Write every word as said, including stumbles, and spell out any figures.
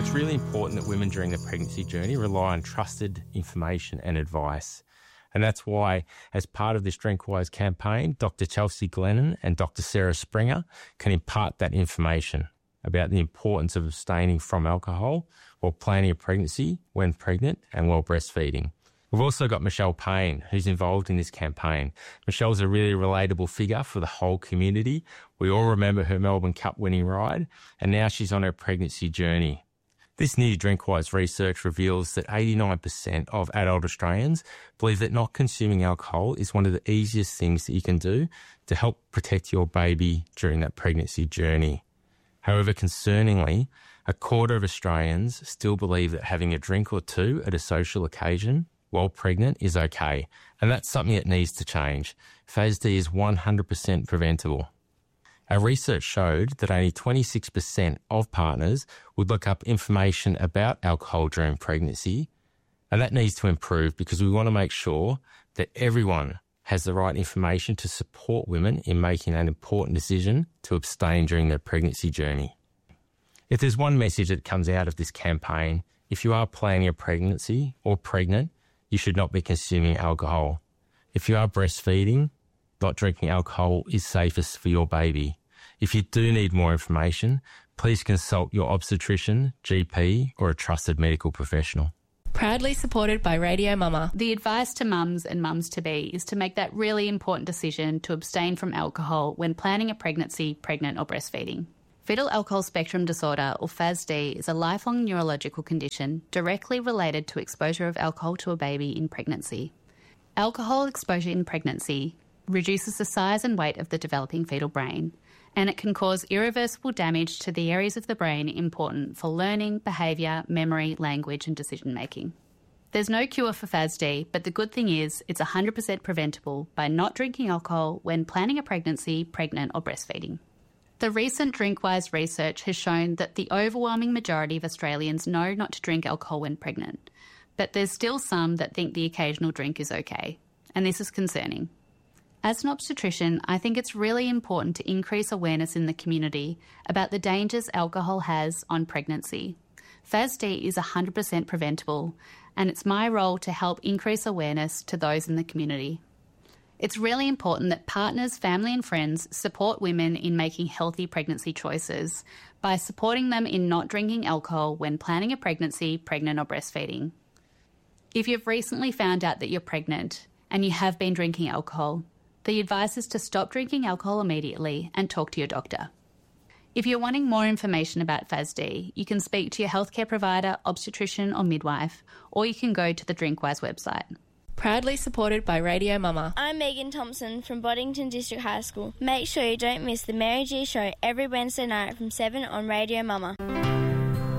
It's really important that women during the pregnancy journey rely on trusted information and advice. And that's why, as part of this DrinkWise campaign, Doctor Chelsea Glennon and Doctor Sarah Springer can impart that information about the importance of abstaining from alcohol while planning a pregnancy, when pregnant, and while breastfeeding. We've also got Michelle Payne, who's involved in this campaign. Michelle's a really relatable figure for the whole community. We all remember her Melbourne Cup winning ride, and now she's on her pregnancy journey. This new DrinkWise research reveals that eighty-nine percent of adult Australians believe that not consuming alcohol is one of the easiest things that you can do to help protect your baby during that pregnancy journey. However, concerningly, a quarter of Australians still believe that having a drink or two at a social occasion while pregnant is okay, and that's something that needs to change. F A S D is one hundred percent preventable. Our research showed that only twenty-six percent of partners would look up information about alcohol during pregnancy, and that needs to improve because we want to make sure that everyone has the right information to support women in making that important decision to abstain during their pregnancy journey. If there's one message that comes out of this campaign, if you are planning a pregnancy or pregnant, you should not be consuming alcohol. If you are breastfeeding, not drinking alcohol is safest for your baby. If you do need more information, please consult your obstetrician, G P, or a trusted medical professional. Proudly supported by Radio Mama. The advice to mums and mums-to-be is to make that really important decision to abstain from alcohol when planning a pregnancy, pregnant or breastfeeding. Fetal alcohol spectrum disorder, or F A S D, is a lifelong neurological condition directly related to exposure of alcohol to a baby in pregnancy. Alcohol exposure in pregnancy reduces the size and weight of the developing fetal brain, and it can cause irreversible damage to the areas of the brain important for learning, behaviour, memory, language and decision-making. There's no cure for F A S D, but the good thing is it's one hundred percent preventable by not drinking alcohol when planning a pregnancy, pregnant or breastfeeding. The recent DrinkWise research has shown that the overwhelming majority of Australians know not to drink alcohol when pregnant, but there's still some that think the occasional drink is okay, and this is concerning. As an obstetrician, I think it's really important to increase awareness in the community about the dangers alcohol has on pregnancy. F A S D is one hundred percent preventable, and it's my role to help increase awareness to those in the community. It's really important that partners, family and friends support women in making healthy pregnancy choices by supporting them in not drinking alcohol when planning a pregnancy, pregnant or breastfeeding. If you've recently found out that you're pregnant and you have been drinking alcohol, the advice is to stop drinking alcohol immediately and talk to your doctor. If you're wanting more information about F A S D, you can speak to your healthcare provider, obstetrician or midwife, or you can go to the DrinkWise website. Proudly supported by Radio Mama. I'm Megan Thompson from Boddington District High School. Make sure you don't miss the Mary G Show every Wednesday night from seven on Radio Mama.